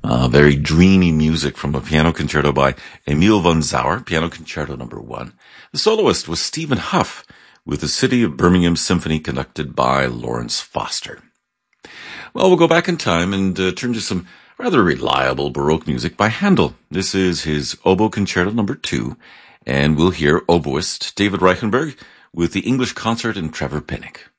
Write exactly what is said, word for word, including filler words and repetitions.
Uh, very dreamy music from a piano concerto by Emil von Sauer, piano concerto number one. The soloist was Stephen Huff, with the City of Birmingham Symphony conducted by Lawrence Foster. Well, we'll go back in time and uh, turn to some rather reliable Baroque music by Handel. This is his Oboe Concerto number two, and we'll hear oboist David Reichenberg with the English Concert and Trevor Pinnock.